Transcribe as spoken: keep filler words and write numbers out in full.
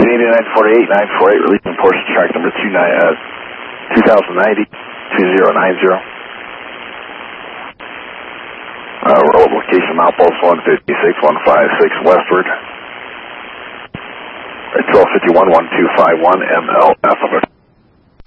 Canadian nine forty-eight, nine forty-eight, releasing portion track number two nine, uh, two thousand ninety, two zero nine zero. Uh, roll location Mount Pulse one fifty-six, one fifty-six westward. twelve fifty-one, one two five one M L F.